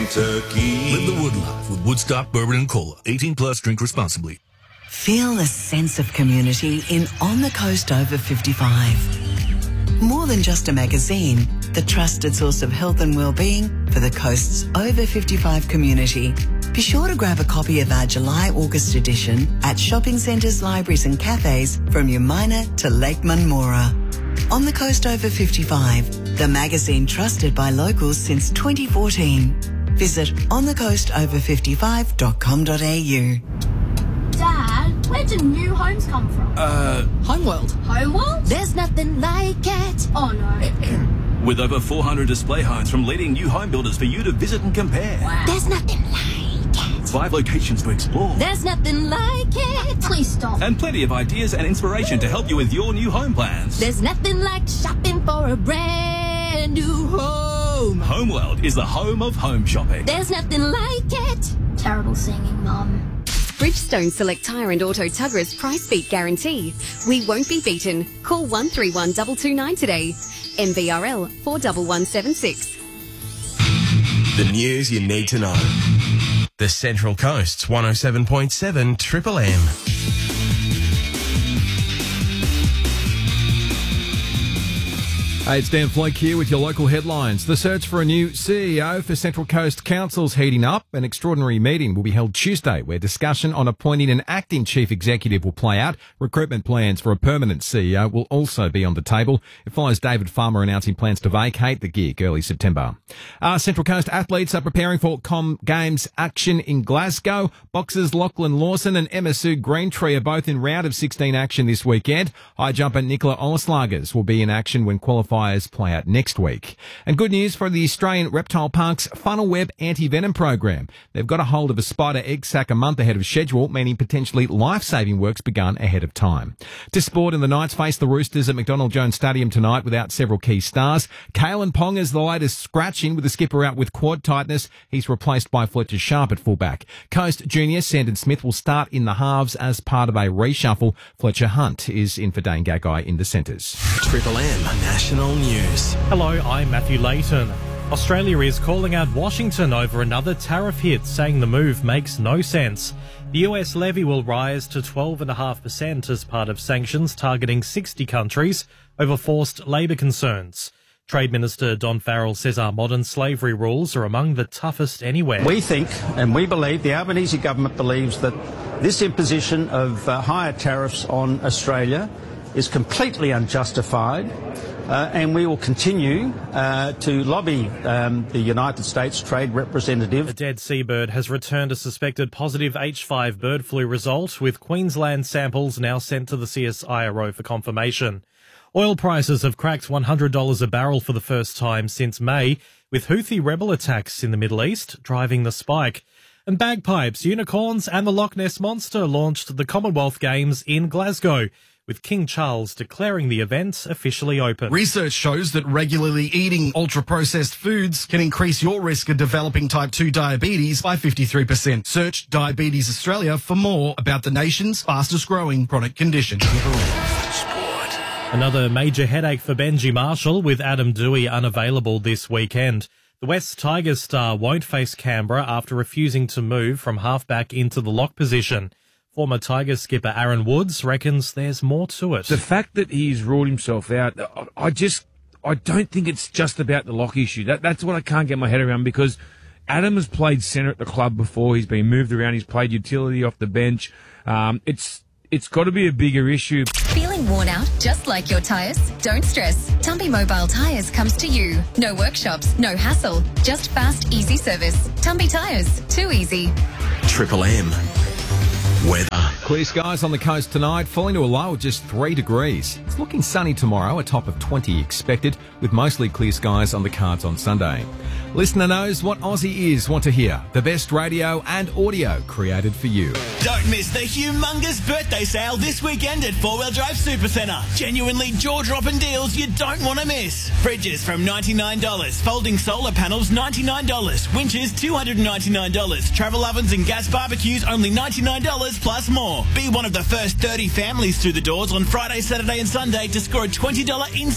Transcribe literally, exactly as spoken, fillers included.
Kentucky. Live the wood life with Woodstock Bourbon and Cola. eighteen plus, drink responsibly. Feel the sense of community in On the Coast Over fifty-five. More than just a magazine, the trusted source of health and well-being for the coast's over fifty-five community. Be sure to grab a copy of our July-August edition at shopping centres, libraries and cafes from Umina to Lake Munmora. On the Coast Over fifty-five, the magazine trusted by locals since twenty fourteen. Visit on the coast over fifty-five dot com dot a u. Dad, where do new homes come from? Uh, Homeworld. Homeworld? There's nothing like it. Oh no. With over four hundred display homes from leading new home builders for you to visit and compare. Wow. There's nothing like it. Five locations to explore. There's nothing like it. Please stop. And plenty of ideas and inspiration to help you with your new home plans. There's nothing like shopping for a brand new home. Homeworld is the home of home shopping. There's nothing like it. Terrible singing, Mum. Bridgestone Select Tyre and Auto Tugger's price beat guarantee. We won't be beaten. Call one three one two two nine today. M V R L four one one seven six. The news you need to know. The Central Coast's one oh seven point seven Triple M. Hey, it's Dan Floak here with your local headlines. The search for a new C E O for Central Coast Council's heating up. An extraordinary meeting will be held Tuesday where discussion on appointing an acting chief executive will play out. Recruitment plans for a permanent C E O will also be on the table. It follows David Farmer announcing plans to vacate the gig early September. Uh, Central Coast athletes are preparing for Com Games action in Glasgow. Boxers Lachlan Lawson and Emma Sue Greentree are both in round of sixteen action this weekend. High jumper Nicola Oslagers will be in action when qualifiers play out next week. And good news for the Australian Reptile Park's Funnel Web Anti-Venom program. They've got a hold of a spider egg sac a month ahead of schedule, meaning potentially life-saving work's begun ahead of time. To sport, and the Knights face the Roosters at McDonald Jones Stadium tonight without several key stars. Kalen Pong is the latest scratching with the skipper out with quad tightness. He's replaced by Fletcher Sharp at fullback. Coast junior Sandon Smith will start in the halves as part of a reshuffle. Fletcher Hunt is in for Dane Gagai in the centres. Triple M National News. Hello, I'm Matthew Layton. Australia is calling out Washington over another tariff hit, saying the move makes no sense. The U S levy will rise to twelve point five percent as part of sanctions targeting sixty countries over forced labour concerns. Trade Minister Don Farrell says our modern slavery rules are among the toughest anywhere. We think and we believe, the Albanese government believes, that this imposition of uh, higher tariffs on Australia is completely unjustified. Uh, and we will continue uh, to lobby um, the United States Trade Representative. A dead seabird has returned a suspected positive H five bird flu result, with Queensland samples now sent to the C S I R O for confirmation. Oil prices have cracked one hundred dollars a barrel for the first time since May, with Houthi rebel attacks in the Middle East driving the spike. And bagpipes, unicorns and the Loch Ness Monster launched the Commonwealth Games in Glasgow, with King Charles declaring the event officially open. Research shows that regularly eating ultra-processed foods can increase your risk of developing type two diabetes by fifty-three percent. Search Diabetes Australia for more about the nation's fastest-growing chronic condition. Another major headache for Benji Marshall, with Adam Dewey unavailable this weekend. The West Tigers star won't face Canberra after refusing to move from halfback into the lock position. Former Tigers skipper Aaron Woods reckons there's more to it. The fact that he's ruled himself out, I just, I don't think it's just about the lock issue. That, that's what I can't get my head around, because Adam has played centre at the club before. He's been moved around. He's played utility off the bench. Um, it's, it's got to be a bigger issue. Feeling worn out, just like your tyres? Don't stress. Tumpy Mobile Tyres comes to you. No workshops, no hassle, just fast, easy service. Tumpy Tyres, too easy. Triple M. Weather. Clear skies on the coast tonight, falling to a low of just three degrees. It's looking sunny tomorrow, a top of twenty expected, with mostly clear skies on the cards on Sunday. Listener knows what Aussie ears want to hear. The best radio and audio created for you. Don't miss the humongous birthday sale this weekend at Four Wheel Drive Supercentre. Genuinely jaw-dropping deals you don't want to miss. Fridges from ninety-nine dollars. Folding solar panels, ninety-nine dollars. Winches, two hundred ninety-nine dollars. Travel ovens and gas barbecues, only ninety-nine dollars plus more. Be one of the first thirty families through the doors on Friday, Saturday and Sunday to score a twenty dollars in